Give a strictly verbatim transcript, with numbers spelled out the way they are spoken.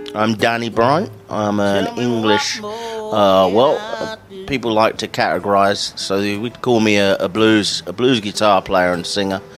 I'm Danny Bryant. I'm an English, uh, well, people like to categorise, so they would call me a, a blues a blues guitar player and singer.